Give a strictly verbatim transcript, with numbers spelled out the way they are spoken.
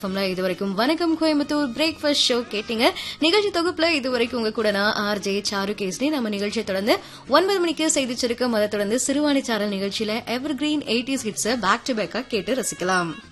இது வரைக்கும் வணக்கம் கோயம்புத்தூர் பிரேக்ஃபாஸ்ட் ஷோ கேட்டீங்க. நிகழ்ச்சி தொகுப்புல இது வரைக்கும் உங்க கூட நான் ஆர் ஜே சாரு கேஸ்னி. நம்ம நிகழ்ச்சியை தொடர்ந்து ஒன்பது மணிக்கு செய்தி சுருக்கம், அதை தொடர்ந்து சிறுவாணி சாரல் நிகழ்ச்சியில எவர் green eighties hits back to பேக்கா கேட்டு ரசிக்கலாம்.